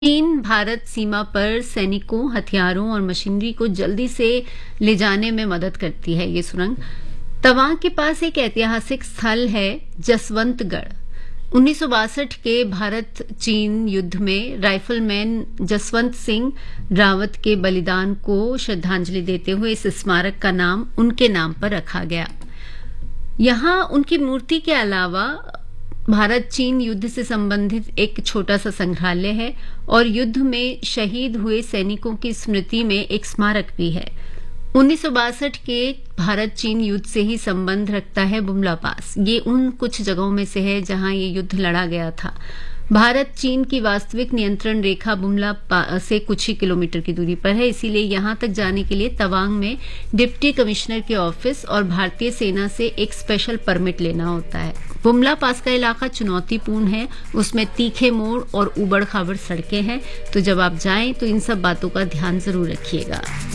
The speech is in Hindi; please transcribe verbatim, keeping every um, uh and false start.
चीन भारत सीमा पर सैनिकों, हथियारों और मशीनरी को जल्दी से ले जाने में मदद करती है। ये सुरंग तवांग के पास एक ऐतिहासिक स्थल है, जसवंतगढ़। उन्नीस सौ बासठ के भारत चीन युद्ध में राइफलमैन जसवंत सिंह रावत के बलिदान को श्रद्धांजलि देते हुए इस स्मारक का नाम उनके नाम पर रखा गया। यहाँ उनकी मूर्ति के अलावा भारत चीन युद्ध से संबंधित एक छोटा सा संग्रहालय है और युद्ध में शहीद हुए सैनिकों की स्मृति में एक स्मारक भी है। उन्नीस सौ बासठ के भारत चीन युद्ध से ही संबंध रखता है बुमला पास। ये उन कुछ जगहों में से है जहां ये युद्ध लड़ा गया था। भारत चीन की वास्तविक नियंत्रण रेखा बुमला से कुछ ही किलोमीटर की दूरी पर है, इसीलिए यहां तक जाने के लिए तवांग में डिप्टी कमिश्नर के ऑफिस और भारतीय सेना से एक स्पेशल परमिट लेना होता है। बुमला पास का इलाका चुनौतीपूर्ण है, उसमें तीखे मोड़ और उबड़ खाबड़ सड़कें हैं, तो जब आप जाएं तो इन सब बातों का ध्यान जरूर रखिएगा।